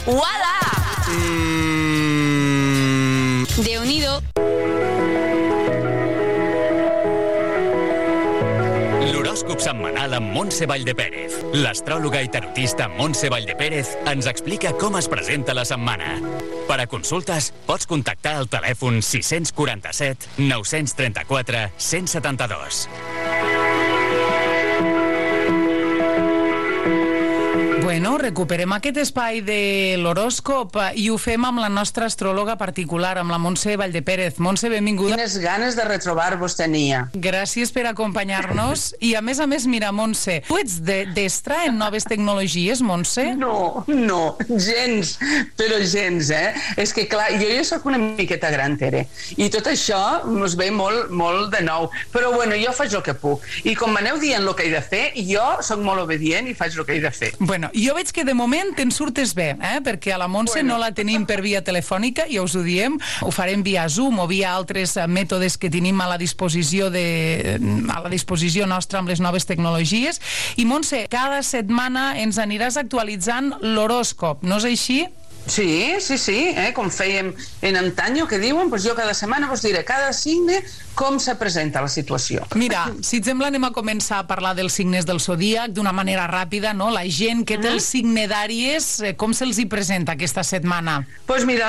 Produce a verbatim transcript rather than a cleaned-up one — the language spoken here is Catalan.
Uala! Mm... Déu-n'hi-do. L'horòscop setmanal amb Montse Valldepérez. L'astròloga i tarotista Montse Valldepérez ens explica com es presenta la setmana. Per a consultes, pots contactar al telèfon sis quatre set, nou tres quatre, cent setanta-dos. Bueno, recuperem aquest espai de l'horòscop i ho fem amb la nostra astròloga particular, amb la Montse Valldepérez. Montse, benvinguda. Quines ganes de retrobar-vos tenia. Gràcies per acompanyar-nos. I a més a més, mira, Montse, tu ets de, destra en noves tecnologies, Montse? No, no, gens, però gens, eh? És que, clar, jo ja soc una miqueta gran, Tere, i tot això mos ve molt, molt de nou. Però, bueno, jo faig el que puc. I com m'aneu dient el que he de fer, jo soc molt obedient i faig el que he de fer. Bueno, jo veig que de moment te'n surtes bé, eh? Perquè a la Montse bueno. no la tenim per via telefònica, ja us ho diem, ho farem via Zoom o via altres mètodes que tenim a la disposició de, a la disposició nostra amb les noves tecnologies. I Montse, cada setmana ens aniràs actualitzant l'horòscop, no és així? Sí, sí, sí, eh? Com fèiem en antanyo, que diuen, doncs jo cada setmana vos diré cada signe com se presenta la situació. Mira, si et sembla anem a començar a parlar dels signes del zodíac d'una manera ràpida, no? La gent que té el signe d'Àries, com se'ls hi presenta aquesta setmana? Doncs pues mira,